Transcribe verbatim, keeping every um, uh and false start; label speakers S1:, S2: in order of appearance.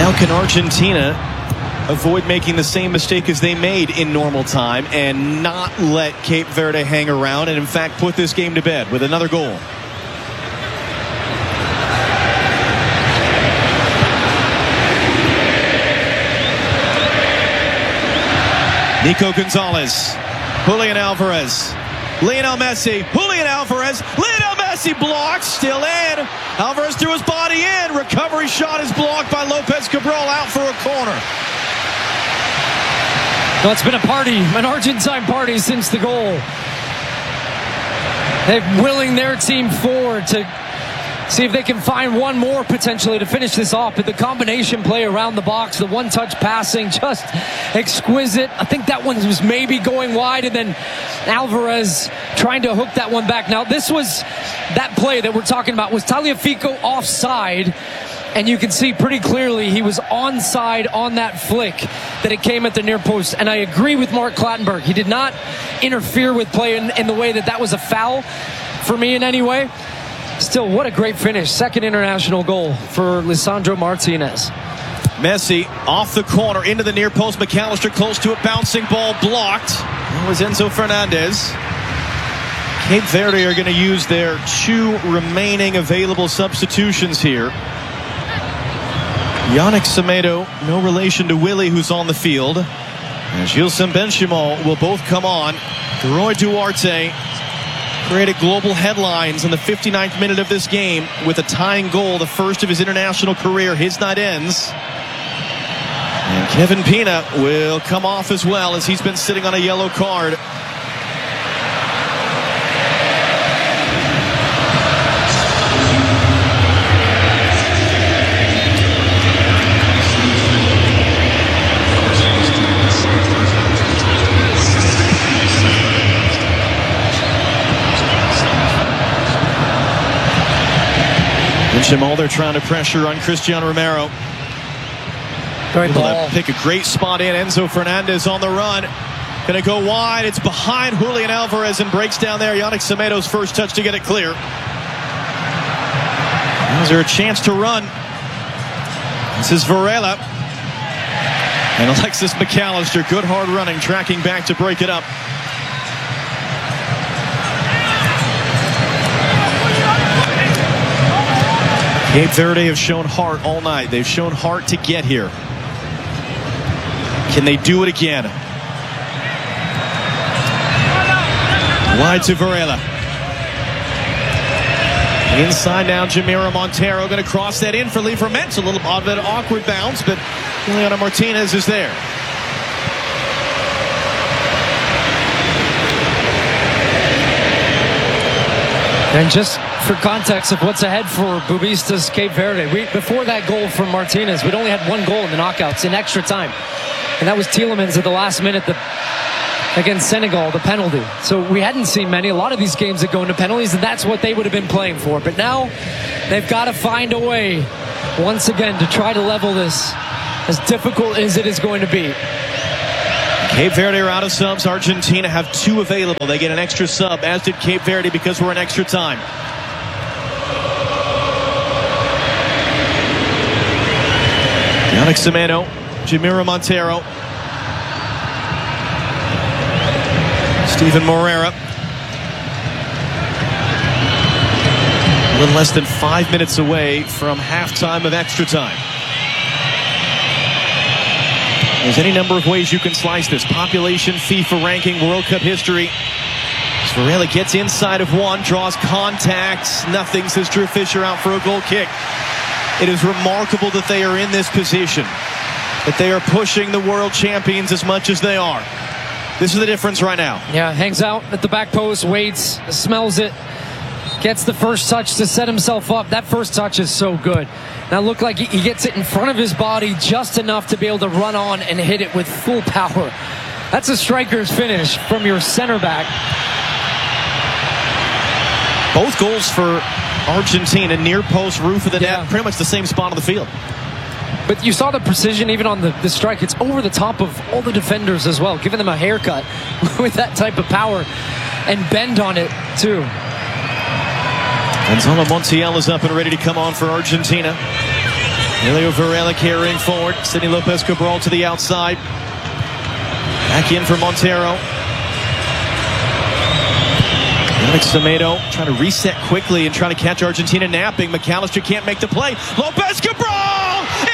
S1: Now can Argentina avoid making the same mistake as they made in normal time and not let Cape Verde hang around and in fact put this game to bed with another goal? Nico Gonzalez, Julian Alvarez, Lionel Messi, Julian Alvarez, Lionel Messi blocks, still in. Alvarez threw his body in. Recovery shot is blocked by Lopez Cabral, out for a corner.
S2: Well, it's been a party, an Argentine party since the goal. They're willing their team forward to see if they can find one more potentially to finish this off. But the combination play around the box, the one-touch passing, just exquisite. I think that one was maybe going wide, and then Alvarez trying to hook that one back. Now, this was that play that we're talking about. Was Tagliafico offside? And you can see pretty clearly he was onside on that flick that it came at the near post. And I agree with Mark Clattenburg. He did not interfere with play in, in the way that that was a foul for me in any way. Still, what a great finish. Second international goal for Lisandro Martinez.
S1: Messi off the corner into the near post. McAllister close to it. Bouncing ball blocked. That was Enzo Fernandez. Cape Verde are going to use their two remaining available substitutions here. Yannick Semedo, no relation to Willie, who's on the field. And Gilson Benchimol will both come on. Roy Duarte created global headlines in the fifty-ninth minute of this game with a tying goal, the first of his international career. His night ends. And Kevin Pina will come off as well, as he's been sitting on a yellow card. Benchimol, they're trying to pressure on Cristiano Romero.
S2: Great ball.
S1: Pick a great spot in. Enzo Fernandez on the run. Going to go wide. It's behind Julian Alvarez and breaks down there. Yannick Semedo's first touch to get it clear. Is there a chance to run? This is Varela. And Alexis McAllister, good hard running, tracking back to break it up. Cape Verde have shown heart all night. They've shown heart to get here. Can they do it again? Wide to Varela. Inside now, Jamiro Montero going to cross that in for Livramento. A little bit of an awkward bounce, but Juliana Martinez is there.
S2: And just for context of what's ahead for Boavista's Cape Verde, we, before that goal from Martinez, we'd only had one goal in the knockouts in extra time. And that was Tielemans at the last minute the, against Senegal, the penalty. So we hadn't seen many. A lot of these games that go into penalties, and that's what they would have been playing for. But now they've got to find a way, once again, to try to level this, as difficult as it is going to be.
S1: Cape Verde are out of subs. Argentina have two available. They get an extra sub, as did Cape Verde, because we're in extra time. Yannick Semedo, Jamiro Montero, Steven Moreira. A little less than five minutes away from halftime of extra time. There's any number of ways you can slice this. Population, FIFA ranking, World Cup history. Varela gets inside of one, draws contact. Nothing, says Drew Fisher, out for a goal kick. It is remarkable that they are in this position, that they are pushing the world champions as much as they are. This is the difference right now.
S2: Yeah, hangs out at the back post, waits, smells it, gets the first touch to set himself up. That first touch is so good. Now look like he gets it in front of his body just enough to be able to run on and hit it with full power. That's a striker's finish from your center back.
S1: Both goals for Argentina, near post, roof of the
S2: yeah.
S1: net, pretty much the same spot on the field.
S2: But you saw the precision even on the, the strike. It's over the top of all the defenders as well, giving them a haircut with that type of power and bend on it too.
S1: Gonzalo Montiel is up and ready to come on for Argentina. Elio Varela carrying forward. Sidney Lopez Cabral to the outside. Back in for Montero. Alex Semedo trying to reset quickly and trying to catch Argentina napping. McAllister can't make the play. Lopez Cabral!